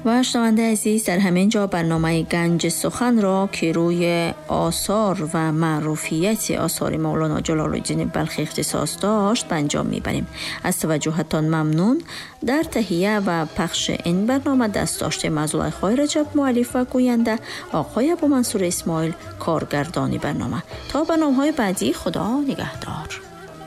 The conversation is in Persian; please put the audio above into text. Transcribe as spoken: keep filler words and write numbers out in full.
و شنونده عزیز، در همین جا برنامه گنج سخن را که روی آثار و معروفیت آثار مولانا جلال الدین بلخی اختصاص داشت به انجام میبریم. از توجهتان ممنون. در تهیه و پخش این برنامه دست داشته معزول خای رجب مؤلف و گوینده، آقای ابو منصور اسماعیل کارگردانی برنامه. تا برنامه‌های بعدی، خدا نگهدار.